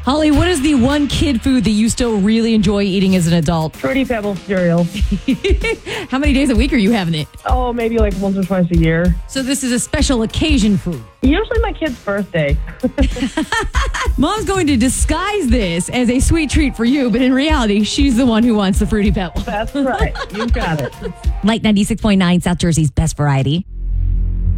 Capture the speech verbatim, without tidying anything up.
Holly, what is the one kid food that you still really enjoy eating as an adult? Fruity Pebbles cereal. How many days a week are you having it? Oh, maybe like once or twice a year. So this is a special occasion food. Usually my kid's birthday. Mom's going to disguise this as a sweet treat for you, but in reality, she's the one who wants the Fruity Pebbles. That's right. You got it. Light ninety-six point nine, South Jersey's best variety.